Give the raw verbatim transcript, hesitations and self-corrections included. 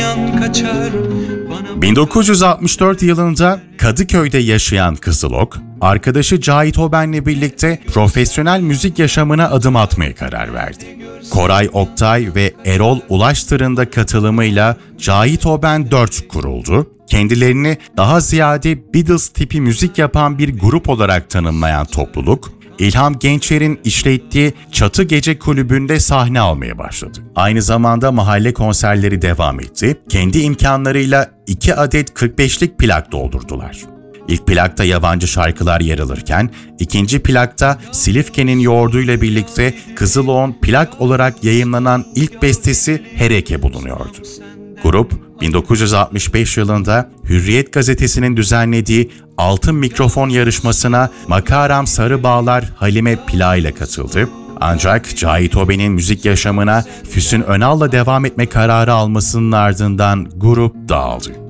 Kapıdan kaçar bana... bin dokuz yüz altmış dört yılında Kadıköy'de yaşayan Kızılok, arkadaşı Cahit Oben'le birlikte profesyonel müzik yaşamına adım atmaya karar verdi. Koray Oktay ve Erol Ulaştır'ın da katılımıyla Cahit Oben dört kuruldu. Kendilerini daha ziyade Beatles tipi müzik yapan bir grup olarak tanımlayan topluluk, İlham Gençer'in işlettiği Çatı Gece Kulübü'nde sahne almaya başladı. Aynı zamanda mahalle konserleri devam etti. Kendi imkanlarıyla iki adet kırk beşlik plak doldurdular. İlk plakta yabancı şarkılar yer alırken, ikinci plakta Silifke'nin yoğurduyla birlikte Kızılok'un plak olarak yayınlanan ilk bestesi Hereke bulunuyordu. Grup, bin dokuz yüz altmış beş yılında Hürriyet gazetesinin düzenlediği Altın Mikrofon yarışmasına Makaram Sarıbağlar Halime Pila ile katıldı. Ancak Cahit Oben'in müzik yaşamına Füsun Önal'la devam etme kararı almasının ardından grup dağıldı.